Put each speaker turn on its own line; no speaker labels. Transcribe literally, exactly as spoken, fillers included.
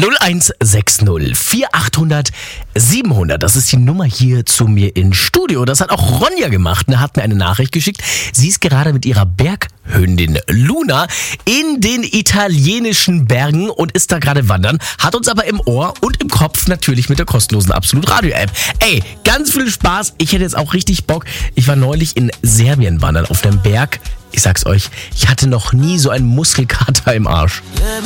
null eins sechs null vier achthundert siebenhundert. Das ist die Nummer hier zu mir ins Studio. Das hat auch Ronja gemacht. Er hat mir eine Nachricht geschickt. Sie ist gerade mit ihrer Berghündin Luna in den italienischen Bergen und ist da gerade wandern. Hat uns aber im Ohr und im Kopf natürlich mit der kostenlosen Absolut Radio App. Ey, ganz viel Spaß. Ich hätte jetzt auch richtig Bock. Ich war neulich in Serbien wandern auf einem Berg. Ich sag's euch, ich hatte noch nie so einen Muskelkater im Arsch.